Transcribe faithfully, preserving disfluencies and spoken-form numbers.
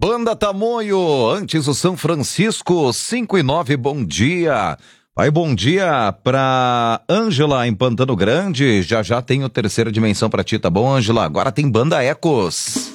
Banda Tamoio, antes o São Francisco, cinco e nove, bom dia. Vai, bom dia pra Ângela em Pantano Grande, já já tem o Terceira Dimensão pra ti, tá bom, Ângela? Agora tem Banda Ecos.